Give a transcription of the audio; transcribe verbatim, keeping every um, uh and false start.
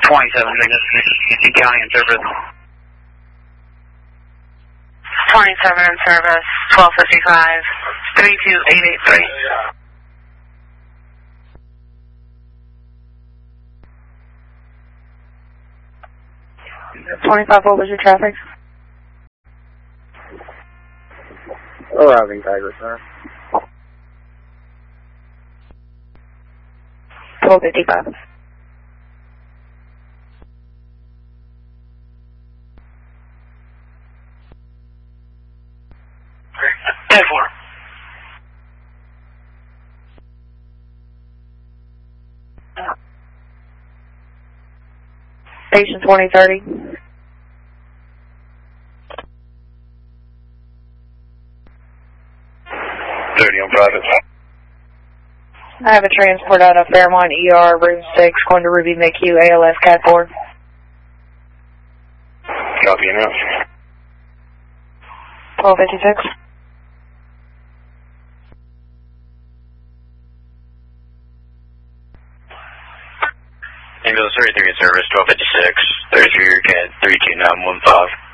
twenty-seven, Houston County in service. twenty-seven in service, twelve fifty-five, three two eight eight three. twenty-five, what was your traffic? Arriving Tiger, sir. twelve fifty-five. ten four. Station twenty thirty. thirty on private. I have a transport out of Fairmont E R, room six, going to Ruby M C Q, A L S Cat four. Copy now. twelve fifty-six. Ambulance thirty-three in service, twelve fifty-six. There's your cat three two nine one five.